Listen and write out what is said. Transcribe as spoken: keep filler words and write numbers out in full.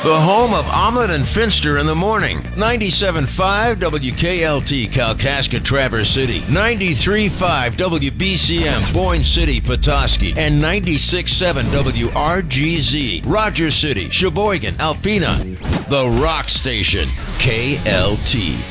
The home of Omelet and Finster in the morning. ninety-seven point five W K L T, Kalkaska, Traverse City. ninety-three point five W B C M, Boyne City, Petoskey. And ninety-six point seven W R G Z, Rogers City, Sheboygan, Alpena. The Rock Station, K L T.